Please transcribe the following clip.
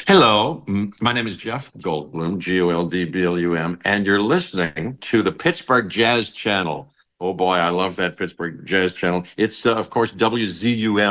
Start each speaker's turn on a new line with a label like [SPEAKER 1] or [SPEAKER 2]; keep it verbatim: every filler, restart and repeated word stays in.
[SPEAKER 1] Hello, m- my name is Jeff Goldblum, G O L D B L U M, and you're listening to the Pittsburgh Jazz Channel. Oh boy, I love that Pittsburgh Jazz Channel. It's, uh, of course, W Z U M.